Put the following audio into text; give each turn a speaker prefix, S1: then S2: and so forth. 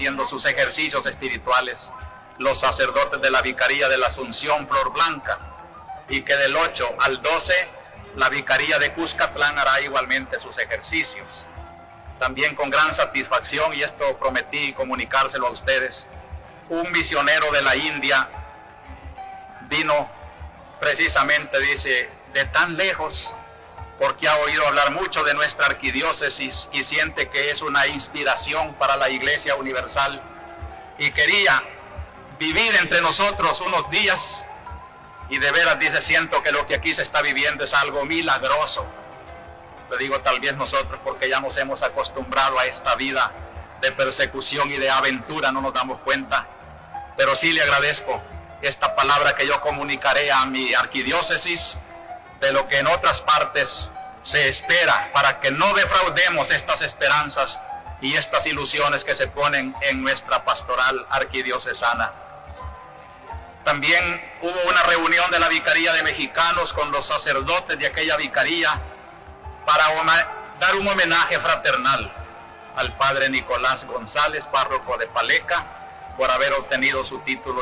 S1: haciendo sus ejercicios espirituales los sacerdotes de la Vicaría de la Asunción Flor Blanca, y que del 8 al 12 la Vicaría de Cuscatlán hará igualmente sus ejercicios. También con gran satisfacción, y esto prometí comunicárselo a ustedes, un misionero de la India vino precisamente, dice, de tan lejos, porque ha oído hablar mucho de nuestra arquidiócesis y siente que es una inspiración para la Iglesia Universal, y quería vivir entre nosotros unos días, y de veras, dice, siento que lo que aquí se está viviendo es algo milagroso. Le digo, tal vez nosotros, porque ya nos hemos acostumbrado a esta vida de persecución y de aventura, no nos damos cuenta, pero sí le agradezco esta palabra que yo comunicaré a mi arquidiócesis, de lo que en otras partes se espera, para que no defraudemos estas esperanzas y estas ilusiones que se ponen en nuestra pastoral arquidiocesana. También hubo una reunión de la Vicaría de Mexicanos con los sacerdotes de aquella vicaría para dar un homenaje fraternal al padre Nicolás González, párroco de Paleca, por haber obtenido su título